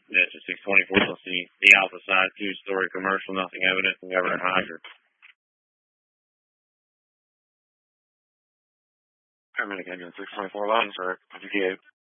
That's a 624. You'll see the Alpha side, 2-story commercial, nothing evident from Governor Hyder. Paramedic engine 624 line, sir. If you